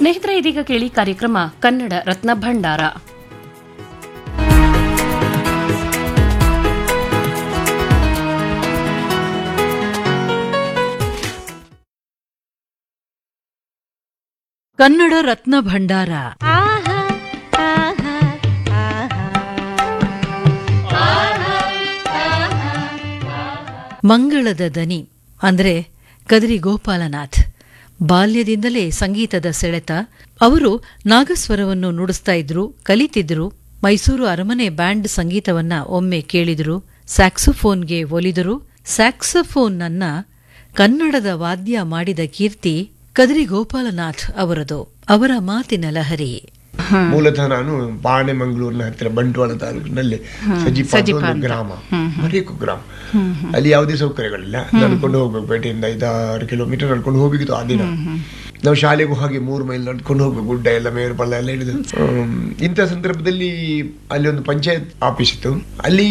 ಸ್ನೇಹಿತರೆ, ಇದೀಗ ಕೇಳಿ ಕಾರ್ಯಕ್ರಮ ಕನ್ನಡ ರತ್ನ ಭಂಡಾರ. ಕನ್ನಡ ರತ್ನ ಭಂಡಾರ. ಮಂಗಳದ ದನಿ ಅಂದ್ರೆ ಕದ್ರಿ ಗೋಪಾಲನಾಥ್. ಬಾಲ್ಯದಿಂದಲೇ ಸಂಗೀತದ ಸೆಳೆತ. ಅವರು ನಾಗಸ್ವರವನ್ನು ನುಡಿಸ್ತಾ ಇದ್ರು, ಕಲಿತಿದ್ರು. ಮೈಸೂರು ಅರಮನೆ ಬ್ಯಾಂಡ್ ಸಂಗೀತವನ್ನ ಒಮ್ಮೆ ಕೇಳಿದ್ರು. ಸ್ಯಾಕ್ಸೋಫೋನ್ಗೆ ಒಲಿದರು. ಸ್ಯಾಕ್ಸೋಫೋನ್ನನ್ನ ಕನ್ನಡದ ವಾದ್ಯ ಮಾಡಿದ ಕೀರ್ತಿ ಕದ್ರಿ ಗೋಪಾಲನಾಥ್ ಅವರದು. ಅವರ ಮಾತಿನ ಲಹರಿ. ಮೂಲತಃ ನಾನು ಬಾಣೆಮಂಗಳೂರಿನ ಹತ್ತಿರ ಬಂಟ್ವಾಳ ತಾಲೂಕಿನಲ್ಲಿ ಸಜಿಪ ಗ್ರಾಮ, ಬರೀ ಕುಗ್ರಾಮ. ಅಲ್ಲಿ ಯಾವುದೇ ಸೌಕರ್ಯಗಳಿಲ್ಲ. ನಡ್ಕೊಂಡು ಹೋಗ್ಬೇಕು, ಪೇಟೆಯಿಂದ 5-6 ಕಿಲೋಮೀಟರ್ ನಡ್ಕೊಂಡು ಹೋಗಿದ್ದು ಆ ದಿನ. ನಾವು ಶಾಲೆಗೂ ಹಾಗೆ 3 ಮೈಲ್ ನಡ್ಕೊಂಡು ಹೋಗ್ಬೇಕು, ಗುಡ್ಡ ಎಲ್ಲ ಮೇರು ಪಳ್ಳ ಎಲ್ಲ ಹಿಡಿದು. ಇಂಥ ಸಂದರ್ಭದಲ್ಲಿ ಅಲ್ಲಿ ಒಂದು ಪಂಚಾಯತ್ ಆಫೀಸ್ ಇತ್ತು. ಅಲ್ಲಿ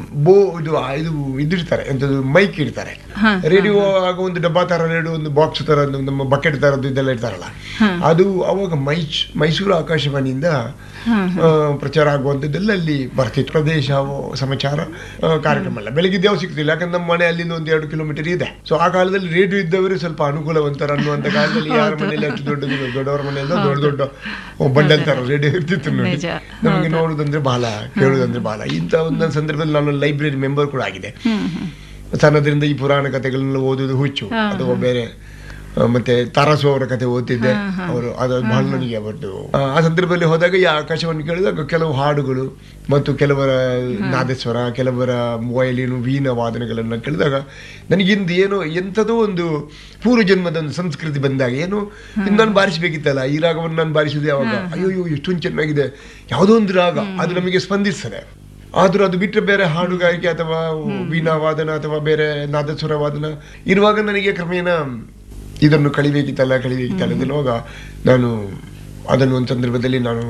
ಇದು ಇದಿರ್ತಾರೆ, ಎಂತದ್ದು ಮೈಕ್ ಇಡ್ತಾರೆ. ರೇಡಿಯೋ ಆಗ ಒಂದು ಡಬ್ಬಾ ತರ ರೇಡಿಯೋ, ಒಂದು ಬಾಕ್ಸ್ ತರ, ನಮ್ಮ ಬಕೆಟ್ ತರದ್ದು ಇದೆಲ್ಲ ಇರ್ತಾರಲ್ಲ, ಅದು ಅವಾಗ ಮೈಸೂರು ಆಕಾಶವಾಣಿಯಿಂದ ಪ್ರಚಾರ ಆಗುವಂಥದ್ದೆಲ್ಲ ಅಲ್ಲಿ ಬರ್ತಿತ್ತು. ಪ್ರದೇಶ ಸಮಾಚಾರ ಕಾರ್ಯಕ್ರಮ ಎಲ್ಲ ಬೆಳಗ್ಗೆ ಸಿಗ್ತಿಲ್ಲ, ಯಾಕಂದ್ರೆ ನಮ್ಮ ಮನೆ ಅಲ್ಲಿಂದ 1-2 ಕಿಲೋಮೀಟರ್ ಇದೆ. ಸೊ ಆ ಕಾಲದಲ್ಲಿ ರೇಡಿಯೋ ಇದ್ದವರು ಸ್ವಲ್ಪ ಅನುಕೂಲವಂತರ ಅನ್ನುವಂಥ ಕಾಲದಲ್ಲಿ ಯಾರ ಮನೆಯಲ್ಲಿ ಅಷ್ಟು ದೊಡ್ಡವರ ಮನೆಯಲ್ಲ ದೊಡ್ಡ ಬಂಡಲ್ ತರ ರೇಡಿಯೋ ಇರ್ತಿತ್ತು ನೋಡಿ. ನಮಗೆ ನೋಡುದಂದ್ರೆ ಬಹಳ, ಕೇಳುದಂದ್ರೆ ಬಹಳ. ಇಂಥ ಒಂದೊಂದು ಸಂದರ್ಭದಲ್ಲಿ ನಾನು ಲೈಬ್ರರಿ ಮೆಂಬರ್ ಕೂಡ ಆಗಿದೆ. ಸಣ್ಣದ್ರಿಂದ ಈ ಪುರಾಣ ಕಥೆಗಳನ್ನೆಲ್ಲ ಓದುವುದು ಹುಚ್ಚು, ಅಥವಾ ಬೇರೆ ಮತ್ತೆ ತಾರಾಸು ಅವರ ಕಥೆ ಓದ್ತಿದ್ದೆ. ಅವರು ಅದು ಬಹಳ ನನಗೆ ಅವತ್ತು ಆ ಸಂದರ್ಭದಲ್ಲಿ ಹೋದಾಗ ಈ ಆಕಾಶವನ್ನು ಕೇಳಿದಾಗ ಕೆಲವು ಹಾಡುಗಳು ಮತ್ತು ಕೆಲವರ ನಾದಸ್ವರ, ಕೆಲವರ ವಯಲಿನು, ವೀಣ ವಾದನಗಳನ್ನು ಕೇಳಿದಾಗ ನನಗಿಂದ ಏನೋ ಎಂಥದೋ ಒಂದು ಪೂರ್ವ ಜನ್ಮದ ಒಂದು ಸಂಸ್ಕೃತಿ ಬಂದಾಗ ಏನೋ ನಾನು ಬಾರಿಸಬೇಕಿತ್ತಲ್ಲ, ಈ ರಾಗವನ್ನು ನಾನು ಬಾರಿಸಿದೆ ಯಾವಾಗ, ಅಯ್ಯೋ ಎಷ್ಟೊಂದು ಚೆನ್ನಾಗಿದೆ, ಯಾವುದೋ ಒಂದು ರಾಗ ಅದು ನಮಗೆ ಸ್ಪಂದಿಸ್ತದೆ. ಆದ್ರೂ ಅದು ಬಿಟ್ಟರೆ ಬೇರೆ ಹಾಡುಗಾರಿಕೆ ಅಥವಾ ವೀಣಾ ವಾದನ ಅಥವಾ ಬೇರೆ ನಾದಸ್ವರ ವಾದನ ಇರುವಾಗ ನನಗೆ ಕ್ರಮೇಣ ಇದನ್ನು ಕಲಿಬೇಕಿತ್ತಲ್ಲ ಅನ್ನುವಾಗ ನಾನು ಅದನ್ನು ಒಂದು ಸಂದರ್ಭದಲ್ಲಿ ನಾನು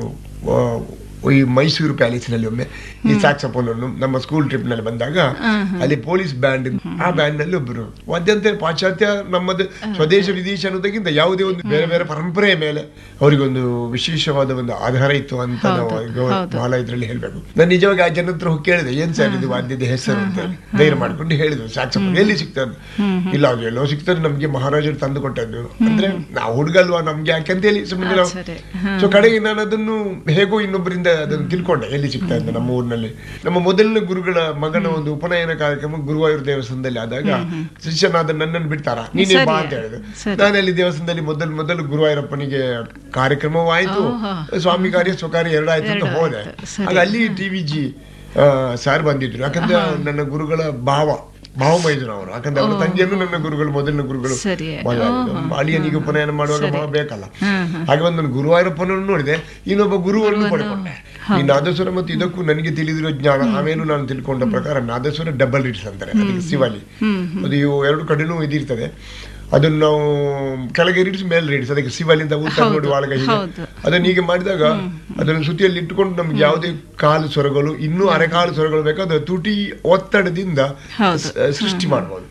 ಈ ಮೈಸೂರು ಪ್ಯಾಲೇಸಿನಲ್ಲಿ ಒಮ್ಮೆ ಈ ಸ್ಯಾಕ್ಸೋಫೋನ್ ಅನ್ನು ನಮ್ಮ ಸ್ಕೂಲ್ ಟ್ರಿಪ್ ನಲ್ಲಿ ಬಂದಾಗ ಅಲ್ಲಿ ಪೊಲೀಸ್ ಬ್ಯಾಂಡ್, ಆ ಬ್ಯಾಂಡ್ ನಲ್ಲಿ ಒಬ್ಬರು ವಾದ್ಯಂತ ಪಾಶ್ಚಾತ್ಯ ನಮ್ಮದು ಸ್ವದೇಶ ವಿದೇಶ ಅನ್ನೋದಕ್ಕಿಂತ ಯಾವುದೇ ಒಂದು ಬೇರೆ ಬೇರೆ ಪರಂಪರೆಯ ಮೇಲೆ ಅವರಿಗೊಂದು ವಿಶೇಷವಾದ ಒಂದು ಆಧಾರ ಇತ್ತು ಅಂತ ನಾವು ಬಹಳ ಇದರಲ್ಲಿ ಹೇಳ್ಬೇಕು. ನಾನು ನಿಜವಾಗಿ ಆ ಜನ ಹತ್ರ ಹೋಗಿ ಕೇಳಿದೆ, ಏನ್ ಸರ್ ಇದು ವಾದ್ಯದ ಹೆಸರು ಅಂತ ಹೇಳಿ. ಧೈರ್ಯ ಮಾಡ್ಕೊಂಡು ಹೇಳಿದ್ರು, ಸ್ಯಾಕ್ಸೋಫೋನ್ ಎಲ್ಲಿ ಸಿಗ್ತದೆ? ಇಲ್ಲ ಅದು ಎಲ್ಲೋ ಸಿಗ್ತದೆ, ನಮ್ಗೆ ಮಹಾರಾಜರು ತಂದು ಕೊಟ್ಟದ್ದು. ಅಂದ್ರೆ ನಾವು ಹುಡುಗಲ್ವಾ, ನಮ್ಗೆ ಯಾಕೆಂತ ಹೇಳಿ ಸುಮ್ಮನೆ ನಾವು. ಸೊ ಕಡೆಗೆ ನಾನು ಅದನ್ನು ಹೇಗೋ ಇನ್ನೊಬ್ಬರಿಂದ ಅದನ್ನು ತಿಳ್ಕೊಂಡೆ ಎಲ್ಲಿ ಸಿಗ್ತಾ ಇದ್ದ. ನಮ್ಮ ಊರಿನಲ್ಲಿ ನಮ್ಮ ಮೊದಲನೇ ಗುರುಗಳ ಮಗನ ಒಂದು ಉಪನಯನ ಕಾರ್ಯಕ್ರಮ ಗುರುವಾಯೂರು ದೇವಸ್ಥಾನದಲ್ಲಿ ಆದಾಗ ಶಿಷ್ಯನಾದ ನನ್ನನ್ನು ಬಿಡ್ತಾರ, ನೀನೇ ಬಾ ಅಂತ ಹೇಳಿದ್ರು. ನಾನು ಅಲ್ಲಿ ದೇವಸ್ಥಾನದಲ್ಲಿ ಮೊದಲು ಗುರುವಾಯೂರಪ್ಪನಿಗೆ ಕಾರ್ಯಕ್ರಮವಾಯಿತು, ಸ್ವಾಮಿ ಕಾರ್ಯ ಸ್ವಕಾರ್ಯ ಎರಡಾಯ್ತು ಅಂತ ಹೋದೆ. ಆಗ ಅಲ್ಲಿ TVG ಸಾರ್ ಬಂದಿದ್ರು. ಯಾಕಂದ್ರೆ ನನ್ನ ಗುರುಗಳ ಭಾವ ಮೈದುನವರು, ಯಾಕಂದ್ರೆ ಅವರ ತಂಗಿಯನ್ನು ನನ್ನ ಗುರುಗಳು, ಮೊದಲಿನ ಗುರುಗಳು. ಅಳಿಯನಿಗೆ ಉಪನಯನ ಮಾಡುವಾಗ ಬೇಕಲ್ಲ, ಹಾಗೆ ಒಂದು ಗುರುವಾಯೂರಪ್ಪನನ್ನು ನೋಡಿದೆ, ಇನ್ನೊಬ್ಬ ಗುರುವನ್ನು ಪಡ್ಕೊಂಡೆ. ಈ ನಾದಸ್ವರ ಮತ್ತು ಇದಕ್ಕೂ ನನಗೆ ತಿಳಿದಿರೋ ಜ್ಞಾನ, ಆಮೇಲೆ ನಾನು ತಿಳ್ಕೊಂಡ ಪ್ರಕಾರ ನಾದಸ್ವರ ಡಬಲ್ ರೀಡ್ಸ್ ಅಂತಾರೆ, ಅದಕ್ಕೆ ಶಿವಾಲಿ. ಅದು 2 ಕಡೆನೂ ಇದಿರ್ತದೆ. ಅದನ್ನು ನಾವು ಕೆಳಗೆ ರೀಡ್ಸ್ ಮೇಲೆ ರೀಡ್ಸ್, ಅದಕ್ಕೆ ಶಿವಾಲಿಂದ ಉತ್ತರ ನೋಡಿ ಒಳಗೆ ಅದನ್ನ ಹೀಗೆ ಮಾಡಿದಾಗ ಅದನ್ನು ಸುತ್ತಿಯಲ್ಲಿ ಇಟ್ಟುಕೊಂಡು ನಮ್ಗೆ ಯಾವುದೇ ಕಾಲು ಸ್ವರಗಳು, ಇನ್ನೂ ಅರೆಕಾಲು ಸ್ವರಗಳು ಬೇಕಾದ್ರೆ ತುಟಿ ಒತ್ತಡದಿಂದ ಸೃಷ್ಟಿ ಮಾಡ್ಬೋದು.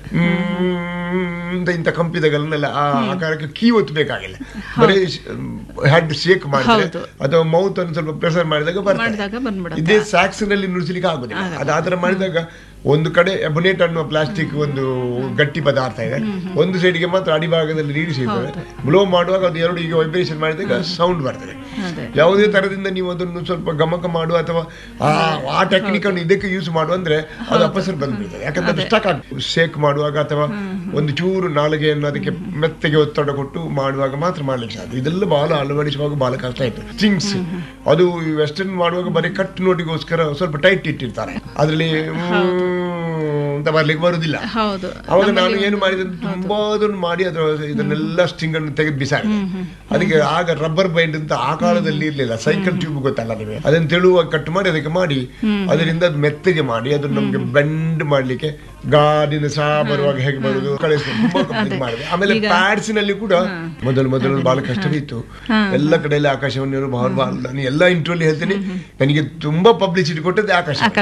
ಇಂಥ ಕಂಪಿದಗಳನ್ನೆಲ್ಲ ಆ ಆಕಾರಕ್ಕೆ ಕೀ ಒತ್ತಬೇಕಾಗಿಲ್ಲ, ಬರೀ ಹೆಡ್ ಶೇಕ್ ಮಾಡಿದ್ರೆ ಅಥವಾ ಮೌತ್ ಅನ್ನು ಸ್ವಲ್ಪ ಪ್ರೆಸರ್ ಮಾಡಿದಾಗ ಬರ್ತದೆ. ಇದೇ ಸ್ಯಾಕ್ಸ್ ನಲ್ಲಿ ನುಡಿಸಲಿಕ್ಕೆ ಆಗುದಿಲ್ಲ. ಅದಾತರ ಮಾಡಿದಾಗ ಒಂದು ಕಡೆ ಎಬೊನೇಟ್ ಅನ್ನುವ ಪ್ಲಾಸ್ಟಿಕ್ ಒಂದು ಗಟ್ಟಿ ಪದಾರ್ಥ ಇದೆ, ಒಂದು ಸೈಡ್ಗೆ ಮಾತ್ರ ಅಡಿಭಾಗದಲ್ಲಿ ರೀಡ್ಸ್ ಇರ್ತದೆ. ಬ್ಲೋ ಮಾಡುವಾಗ ಅದು 2 ಈಗ ವೈಬ್ರೇಷನ್ ಮಾಡಿದಾಗ ಸೌಂಡ್ ಬರ್ತದೆ. ಯಾವುದೇ ತರದಿಂದ ನೀವು ಅದನ್ನು ಸ್ವಲ್ಪ ಗಮಕ ಮಾಡುವ ಅಥವಾ ಆ ಟೆಕ್ನಿಕ್ ಅನ್ನು ಇದಕ್ಕೆ ಯೂಸ್ ಮಾಡುವ ಅಂದ್ರೆ ಅದು ಅಪಸರ್ ಬಂದ್ಬಿಡ್ತದೆ. ಯಾಕಂದ್ರೆ ಅದು ಸ್ಟಕ್ ಆಗ್ತದೆ. ಶೇಕ್ ಮಾಡುವಾಗ ಅಥವಾ ಒಂದು ಚೂರು ನಾಲಿಗೆಯನ್ನು ಅದಕ್ಕೆ ಮೆತ್ತಗೆ ಒತ್ತಡ ಕೊಟ್ಟು ಮಾಡುವಾಗ ಮಾತ್ರ ಮಾಡ್ಲಿಕ್ಕೆ ಸಾಧ್ಯ. ಇದೆಲ್ಲ ಬಹಳ ಅಳವಡಿಸುವಾಗ ಬಹಳ ಕಷ್ಟ ಆಯ್ತು. ಥಿಂಗ್ಸ್ ಅದು ವೆಸ್ಟರ್ನ್ ಮಾಡುವಾಗ ಬರೀ ಕಟ್ ನೋಟಿಗೋಸ್ಕರ ಸ್ವಲ್ಪ ಟೈಟ್ ಇಟ್ಟಿರ್ತಾರೆ, ಅದ್ರಲ್ಲಿ ಅಂತ ಬರ್ಲಿಕ್ಕೆ ಬರುದಿಲ್ಲ. ಅವಾಗ ನಾನು ಏನು ಮಾಡಿದೆ, ತುಂಬಾ ಅದನ್ನು ಮಾಡಿ ಅದರ ಇದನ್ನೆಲ್ಲ ಸ್ಟ್ರಿಂಗ್ ಅನ್ನು ತೆಗೆದು ಬಿಸಾಡಿದೆ. ಅದಕ್ಕೆ ಆಗ ರಬ್ಬರ್ ಬೈಂಡ್ ಅಂತ ಆ ಕಾಲದಲ್ಲಿ ಇರ್ಲಿಲ್ಲ, ಸೈಕಲ್ ಟ್ಯೂಬ್ ಗೊತ್ತಲ್ಲ ನಿಮಗೆ, ಅದನ್ನು ತೆಳುವಾಗಿ ಕಟ್ ಮಾಡಿ ಅದಕ್ಕೆ ಮಾಡಿ ಅದರಿಂದ ಅದು ಮೆತ್ತಗೆ ಮಾಡಿ ಅದನ್ನು ನಮ್ಗೆ ಬೆಂಡ್ ಮಾಡ್ಲಿಕ್ಕೆ ಗಾಡಿನ ಸಹ ಬರುವಾಗ ಹೇಗೆ ಬರುದು ಕಳಿಸ್ಕೊಂಡು ಮಾಡಿದೆ. ಆಮೇಲೆ ಪ್ಯಾಡ್ಸ್ ನಲ್ಲಿ ಕೂಡ ಮೊದಲು ಬಹಳ ಕಷ್ಟವಿತ್ತು. ಎಲ್ಲ ಕಡೆಯಲ್ಲಿ ಆಕಾಶವಾಣಿಯವರು ನಾನು ಎಲ್ಲ ಇಂಟರ್ವ್ಯೂ ಹೇಳ್ತೀನಿ, ನನಗೆ ತುಂಬಾ ಪಬ್ಲಿಸಿಟಿ ಕೊಟ್ಟದ್ದು ಆಕಾಶ.